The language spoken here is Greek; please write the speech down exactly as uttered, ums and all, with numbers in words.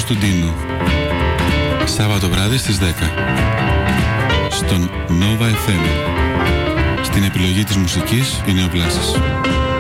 Κωνσταντίνου. Σάββατο βράδυ στις δέκα στον Nova εφ εμ. Στην επιλογή της μουσικής είναι ο Βλάσης.